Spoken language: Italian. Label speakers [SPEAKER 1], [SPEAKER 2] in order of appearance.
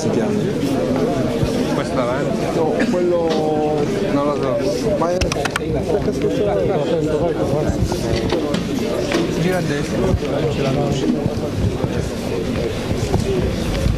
[SPEAKER 1] si chiama?
[SPEAKER 2] Questo davanti?
[SPEAKER 1] No, quello...
[SPEAKER 2] Non lo so.
[SPEAKER 1] Ma è...
[SPEAKER 2] Gira a destra.